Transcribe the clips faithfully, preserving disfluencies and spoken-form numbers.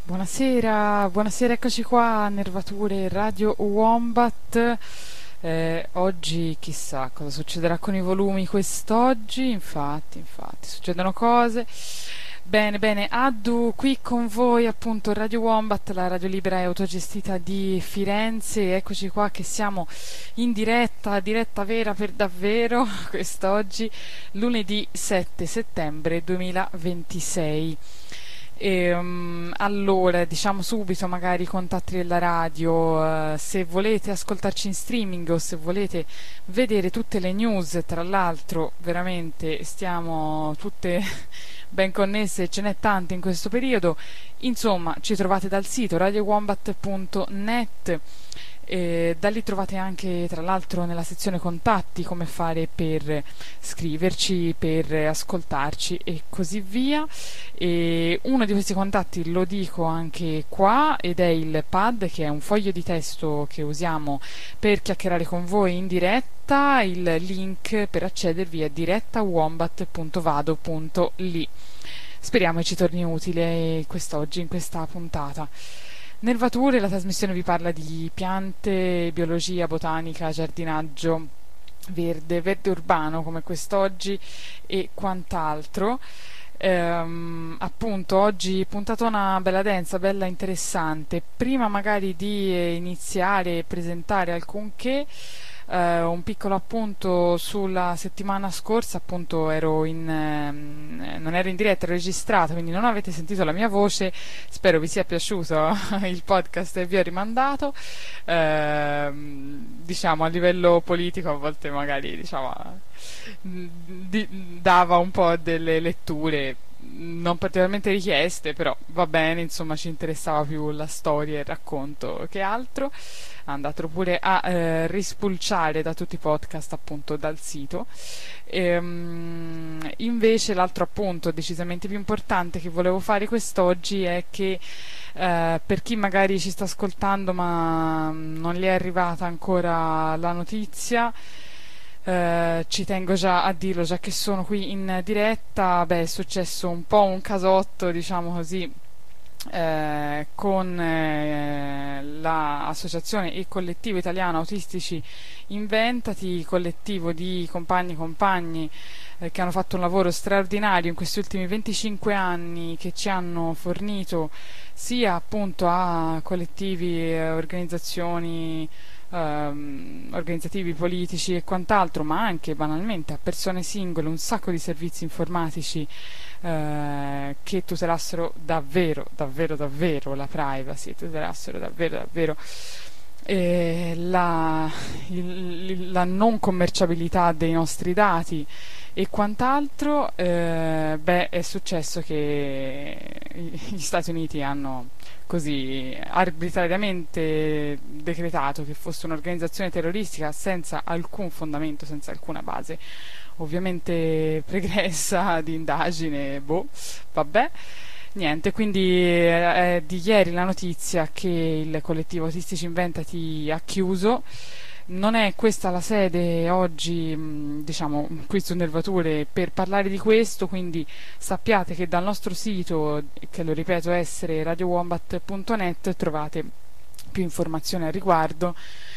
Buonasera, buonasera, eccoci qua a Nervature Radio Wombat. Eh, oggi chissà cosa succederà con i volumi quest'oggi, infatti, infatti, succedono cose. Bene, bene, Addu qui con voi, appunto, Radio Wombat, la radio libera e autogestita di Firenze. Eccoci qua che siamo in diretta, diretta vera per davvero, quest'oggi, lunedì sette settembre duemilaventisei. E, um, allora, diciamo subito magari i contatti della radio, uh, se volete ascoltarci in streaming o se volete vedere tutte le news, tra l'altro veramente stiamo tutte ben connesse, ce n'è tante in questo periodo, insomma ci trovate dal sito radio wombat punto net. E da lì trovate anche, tra l'altro, nella sezione contatti come fare per scriverci, per ascoltarci e così via. E uno di questi contatti lo dico anche qua ed è il pad, che è un foglio di testo che usiamo per chiacchierare con voi in diretta. Il link per accedervi è diretta wombat punto vado punto li. Speriamo che ci torni utile quest'oggi in questa puntata. Nervature, la trasmissione vi parla di piante, biologia, botanica, giardinaggio verde, verde urbano come quest'oggi e quant'altro. Ehm, appunto oggi puntatona bella densa, bella interessante. Prima magari di eh, iniziare e presentare alcunché, Uh, un piccolo appunto sulla settimana scorsa, appunto ero in ehm, non ero in diretta, ero registrata, quindi non avete sentito la mia voce, spero vi sia piaciuto il podcast e vi ho rimandato. Uh, diciamo a livello politico a volte magari diciamo di, dava un po' delle letture non particolarmente richieste, però va bene, insomma ci interessava più la storia e il racconto che altro. Andatelo pure a eh, rispulciare da tutti i podcast, appunto dal sito. Ehm, invece l'altro appunto decisamente più importante che volevo fare quest'oggi è che eh, per chi magari ci sta ascoltando ma non gli è arrivata ancora la notizia, Uh, ci tengo già a dirlo, già che sono qui in diretta. Beh, è successo un po' un casotto, diciamo così, eh, con eh, l'associazione e collettivo italiano autistici Inventati, collettivo di compagni e compagni eh, che hanno fatto un lavoro straordinario in questi ultimi venticinque anni, che ci hanno fornito sia appunto a collettivi e organizzazioni Um, organizzativi, politici e quant'altro, ma anche banalmente a persone singole, un sacco di servizi informatici uh, che tutelassero davvero, davvero, davvero la privacy, tutelassero davvero, davvero eh, la, il, la non commerciabilità dei nostri dati e quant'altro. Eh, beh, è successo che gli Stati Uniti hanno così arbitrariamente decretato che fosse un'organizzazione terroristica senza alcun fondamento, senza alcuna base ovviamente pregressa di indagine, boh, vabbè, niente. Quindi è di ieri la notizia che il collettivo Autistici Inventati ha chiuso. Non è questa la sede oggi, diciamo, qui su Nervature per parlare di questo, quindi sappiate che dal nostro sito, che lo ripeto essere radio wombat punto net, trovate più informazioni al riguardo.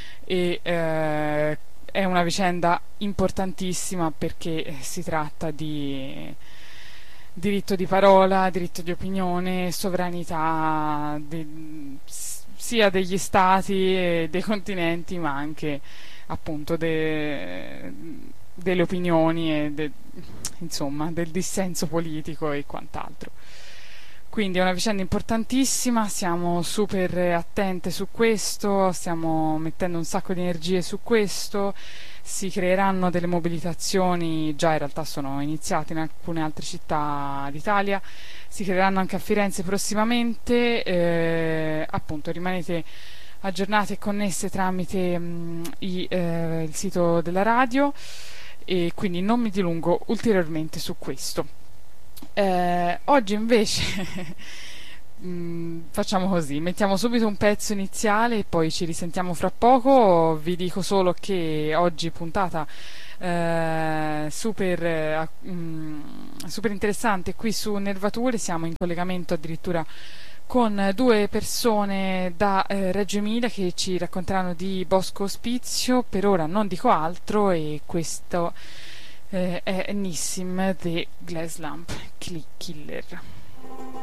E eh, è una vicenda importantissima perché si tratta di diritto di parola, diritto di opinione, sovranità di, sia degli stati e dei continenti, ma anche appunto de, delle opinioni e de, insomma del dissenso politico e quant'altro. Quindi è una vicenda importantissima, siamo super attente su questo, stiamo mettendo un sacco di energie su questo. Si creeranno delle mobilitazioni, già in realtà sono iniziate in alcune altre città d'Italia, si creeranno anche a Firenze prossimamente. Eh, appunto rimanete aggiornate e connesse tramite mh, i, eh, il sito della radio, e quindi non mi dilungo ulteriormente su questo. Eh, oggi invece Mm, facciamo così, mettiamo subito un pezzo iniziale e poi ci risentiamo fra poco. Vi dico solo che oggi puntata eh, super, eh, mm, super interessante qui su Nervature, siamo in collegamento addirittura con due persone da eh, Reggio Emilia che ci racconteranno di Bosco Ospizio. Per ora non dico altro, e questo eh, è Nissim The Glass Lamp Killer.